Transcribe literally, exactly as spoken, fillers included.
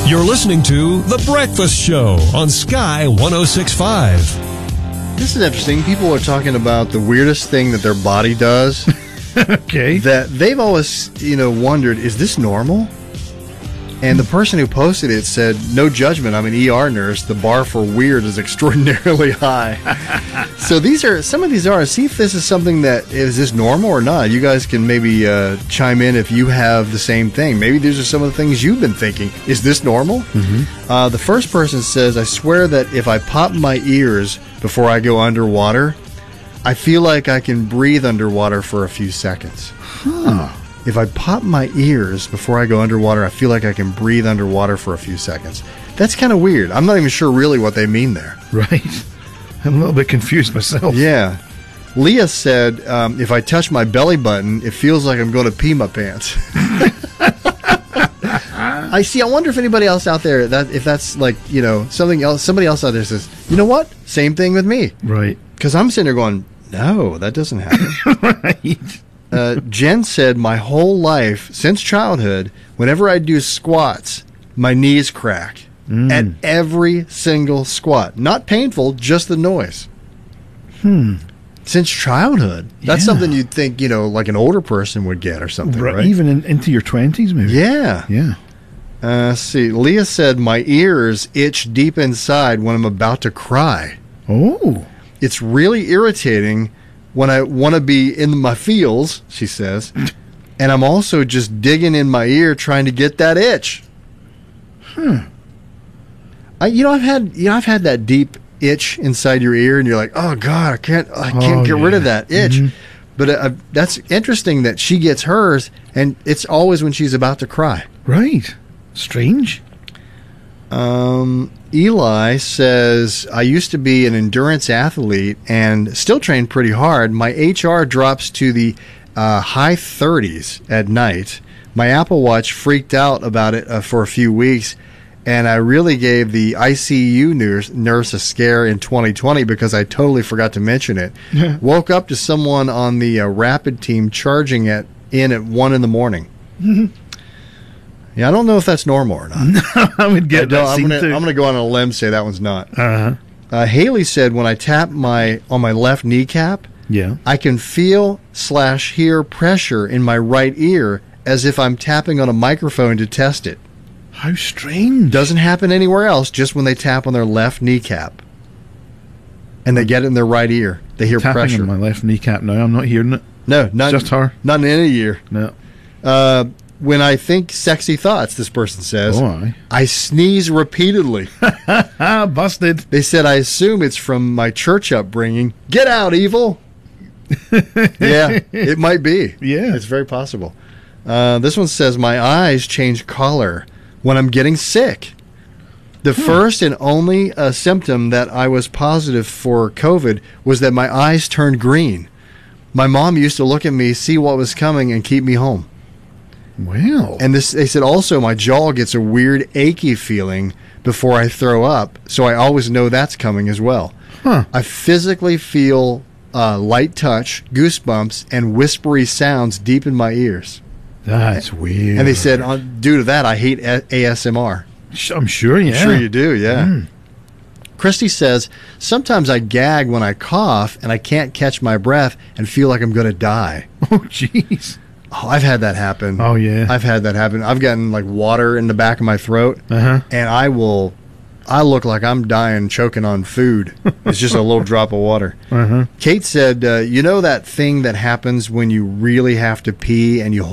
You're listening to The Breakfast Show on Sky one oh six point five. This is interesting. People are talking about the weirdest thing that their body does. Okay. That they've always, you know, wondered, is this normal? And the person who posted it said, no judgment, I'm an E R nurse. The bar for weird is extraordinarily high. So these are, some of these are, see if this is something that, is this normal or not? You guys can maybe uh, chime in if you have the same thing. Maybe these are some of the things you've been thinking. Is this normal? Mm-hmm. Uh, the first person says, I swear that if I pop my ears before I go underwater, I feel like I can breathe underwater for a few seconds. Huh. If I pop my ears before I go underwater, I feel like I can breathe underwater for a few seconds. That's kind of weird. I'm not even sure really what they mean there. Right. I'm a little bit confused myself. Yeah. Leah said, um, if I touch my belly button, it feels like I'm going to pee my pants. I see. I wonder if anybody else out there, that if that's like, you know, something else, somebody else out there says, you know what? Same thing with me. Right. Because I'm sitting there going, no, that doesn't happen. Right. Uh, Jen said, my whole life, since childhood, whenever I do squats, my knees crack. Mm. At every single squat. Not painful, just the noise. Hmm. Since childhood. That's Yeah. something you'd think, you know, like an older person would get or something, right? Right. Even in, into your twenties, maybe? Yeah. Yeah. Uh, let's see. Leah said, my ears itch deep inside when I'm about to cry. Oh. It's really irritating when I want to be in my feels, she says, and I'm also just digging in my ear trying to get that itch. Hmm. I, you know, I've had, you know, I've had that deep itch inside your ear, and you're like, oh God, I can't, I can't Oh, get rid of yeah. that itch. Mhm. But uh, that's interesting that she gets hers, and it's always when she's about to cry. Right. Strange. Um, Eli says, I used to be an endurance athlete and still train pretty hard. My H R drops to the uh, high thirties at night. My Apple Watch freaked out about it uh, for a few weeks, and I really gave the I C U nurse, nurse a scare in twenty twenty because I totally forgot to mention it. Woke up to someone on the uh, rapid team charging it in at one in the morning. Yeah, I don't know if that's normal or not. I would get I don't- that I'm scene gonna, too. I'm gonna go on a limb and say that one's not. Uh-huh. Uh, Haley said, when I tap my on my left kneecap, Yeah. I can feel slash hear pressure in my right ear as if I'm tapping on a microphone to test it. How strange. Doesn't happen anywhere else, just when they tap on their left kneecap. And they get it in their right ear. They hear Tapping pressure. on my left kneecap now. I'm not hearing it. No, not, Just her? not in any ear. No. Uh, when I think sexy thoughts, this person says, Oh, aye. I sneeze repeatedly. Ah, busted. They said, I assume it's from my church upbringing. Get out, evil. Yeah, it might be. Yeah. It's very possible. Uh, this one says, my eyes change color when I'm getting sick. The first and only uh, symptom that I was positive for COVID was that my eyes turned green. My mom used to look at me, see what was coming, and keep me home. Well. And this, they said also my jaw gets a weird achy feeling before I throw up, so I always know that's coming as well. Huh. I physically feel uh, light touch, goosebumps, and whispery sounds deep in my ears. That's weird. And they said, uh, due to that, I hate A- ASMR. Sh- I'm sure, yeah. I'm sure you do, yeah. Mm. Christy says, sometimes I gag when I cough and I can't catch my breath and feel like I'm going to die. Oh, jeez. Oh, I've had that happen. Oh, yeah. I've had that happen. I've gotten like water in the back of my throat, Uh-huh. and I will, I look like I'm dying, choking on food. It's just a little drop of water. Uh-huh. Kate said, uh, you know that thing that happens when you really have to pee and you